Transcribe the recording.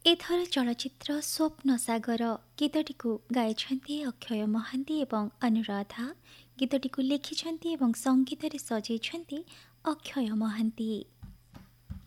ଏଥର ଚଳଚ୍ଚିତ୍ର ସ୍ୱପ୍ନ ସାଗର ଗୀତଟିକୁ ଗାଇଛନ୍ତି ଅକ୍ଷୟ ମହାନ୍ତି ଏବଂ ଅନୁରାଧା। ଗୀତଟିକୁ ଲେଖିଛନ୍ତି ଏବଂ ସଙ୍ଗୀତରେ ସଜେଇଛନ୍ତି ଅକ୍ଷୟ ମହାନ୍ତି।